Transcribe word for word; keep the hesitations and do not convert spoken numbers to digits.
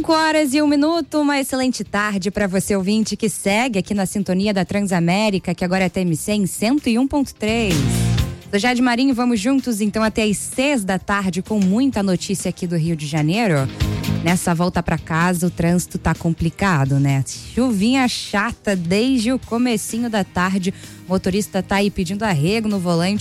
cinco horas e um minuto, uma excelente tarde para você ouvinte que segue aqui na sintonia da Transamérica, que agora é T M C em cento e um ponto três. Sou Jade Marinho, vamos juntos então até às seis da tarde com muita notícia aqui do Rio de Janeiro. Nessa volta para casa o trânsito tá complicado, né? Chuvinha chata desde o comecinho da tarde, o motorista tá aí pedindo arrego no volante.